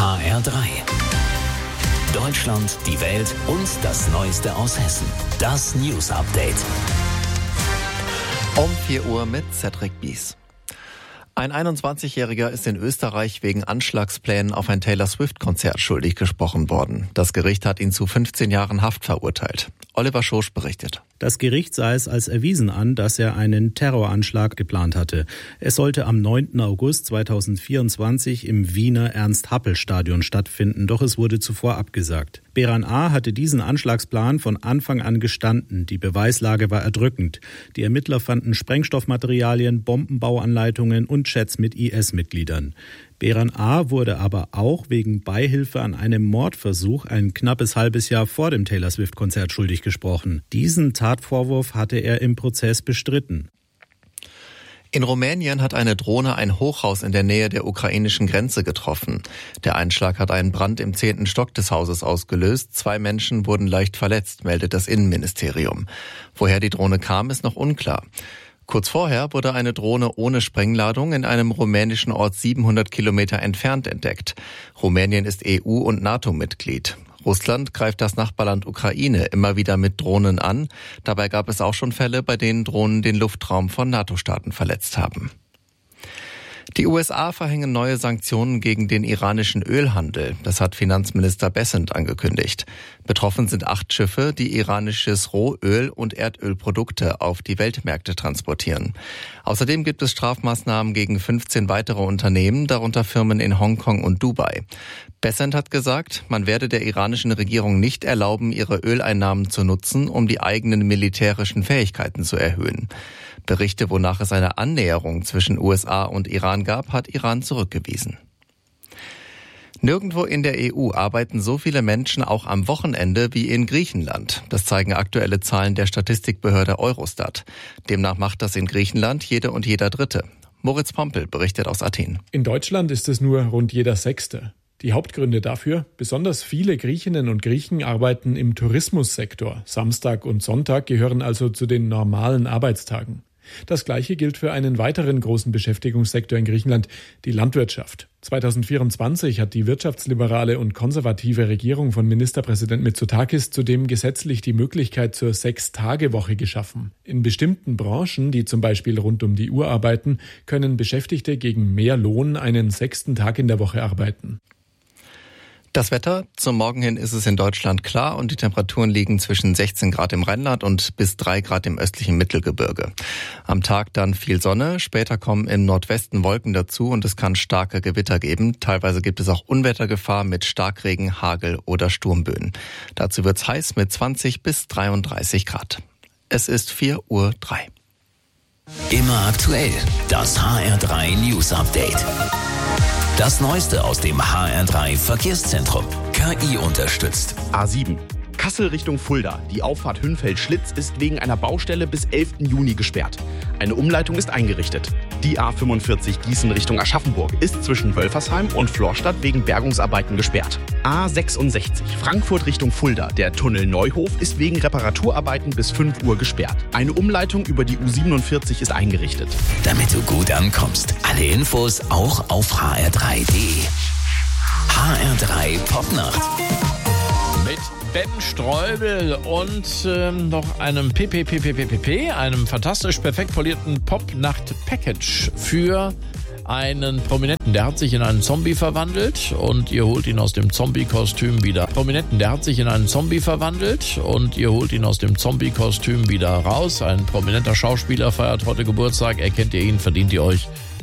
HR3. Deutschland, die Welt und das Neueste aus Hessen. Das News Update. Um 4 Uhr mit Cedric Bies. Ein 21-Jähriger ist in Österreich wegen Anschlagsplänen auf ein Taylor-Swift-Konzert schuldig gesprochen worden. Das Gericht hat ihn zu 15 Jahren Haft verurteilt. Oliver Schosch berichtet. Das Gericht sah es als erwiesen an, dass er einen Terroranschlag geplant hatte. Es sollte am 9. August 2024 im Wiener Ernst-Happel-Stadion stattfinden, doch es wurde zuvor abgesagt. Beran A. hatte diesen Anschlagsplan von Anfang an gestanden. Die Beweislage war erdrückend. Die Ermittler fanden Sprengstoffmaterialien, Bombenbauanleitungen und Chats mit IS-Mitgliedern. Beran A. wurde aber auch wegen Beihilfe an einem Mordversuch ein knappes halbes Jahr vor dem Taylor-Swift-Konzert schuldig gesprochen. Diesen Tatvorwurf hatte er im Prozess bestritten. In Rumänien hat eine Drohne ein Hochhaus in der Nähe der ukrainischen Grenze getroffen. Der Einschlag hat einen Brand im 10. Stock des Hauses ausgelöst. 2 Menschen wurden leicht verletzt, meldet das Innenministerium. Woher die Drohne kam, ist noch unklar. Kurz vorher wurde eine Drohne ohne Sprengladung in einem rumänischen Ort 700 Kilometer entfernt entdeckt. Rumänien ist EU- und NATO-Mitglied. Russland greift das Nachbarland Ukraine immer wieder mit Drohnen an. Dabei gab es auch schon Fälle, bei denen Drohnen den Luftraum von NATO-Staaten verletzt haben. Die USA verhängen neue Sanktionen gegen den iranischen Ölhandel. Das hat Finanzminister Bessent angekündigt. Betroffen sind 8 Schiffe, die iranisches Rohöl und Erdölprodukte auf die Weltmärkte transportieren. Außerdem gibt es Strafmaßnahmen gegen 15 weitere Unternehmen, darunter Firmen in Hongkong und Dubai. Bessent hat gesagt, man werde der iranischen Regierung nicht erlauben, ihre Öleinnahmen zu nutzen, um die eigenen militärischen Fähigkeiten zu erhöhen. Berichte, wonach es eine Annäherung zwischen USA und Iran gab, hat Iran zurückgewiesen. Nirgendwo in der EU arbeiten so viele Menschen auch am Wochenende wie in Griechenland. Das zeigen aktuelle Zahlen der Statistikbehörde Eurostat. Demnach macht das in Griechenland jede und jeder Dritte. Moritz Pompel berichtet aus Athen. In Deutschland ist es nur rund jeder Sechste. Die Hauptgründe dafür: besonders viele Griechinnen und Griechen arbeiten im Tourismussektor. Samstag und Sonntag gehören also zu den normalen Arbeitstagen. Das Gleiche gilt für einen weiteren großen Beschäftigungssektor in Griechenland, die Landwirtschaft. 2024 hat die wirtschaftsliberale und konservative Regierung von Ministerpräsident Mitsotakis zudem gesetzlich die Möglichkeit zur 6-Tage-Woche geschaffen. In bestimmten Branchen, die zum Beispiel rund um die Uhr arbeiten, können Beschäftigte gegen mehr Lohn einen 6. Tag in der Woche arbeiten. Das Wetter: Zum Morgen hin ist es in Deutschland klar und die Temperaturen liegen zwischen 16 Grad im Rheinland und bis 3 Grad im östlichen Mittelgebirge. Am Tag dann viel Sonne, später kommen im Nordwesten Wolken dazu und es kann starke Gewitter geben. Teilweise gibt es auch Unwettergefahr mit Starkregen, Hagel oder Sturmböen. Dazu wird's heiß mit 20 bis 33 Grad. Es ist 4:03 Uhr. Immer aktuell. Das HR3 News Update. Das Neueste aus dem HR3 Verkehrszentrum. KI unterstützt. A7. Kassel Richtung Fulda. Die Auffahrt Hünfeld-Schlitz ist wegen einer Baustelle bis 11. Juni gesperrt. Eine Umleitung ist eingerichtet. Die A45 Gießen Richtung Aschaffenburg ist zwischen Wölfersheim und Florstadt wegen Bergungsarbeiten gesperrt. A66 Frankfurt Richtung Fulda. Der Tunnel Neuhof ist wegen Reparaturarbeiten bis 5 Uhr gesperrt. Eine Umleitung über die U47 ist eingerichtet. Damit du gut ankommst. Alle Infos auch auf hr3.de. HR3 Popnacht. Mit Ben Streubel und noch einem einem fantastisch perfekt polierten Popnacht-Package für einen Prominenten. Der hat sich in einen Zombie verwandelt und ihr holt ihn aus dem Zombie-Kostüm wieder. Der hat sich in einen Zombie verwandelt und ihr holt ihn aus dem Zombie-Kostüm wieder raus. Ein prominenter Schauspieler feiert heute Geburtstag. Erkennt ihr ihn, verdient ihr euch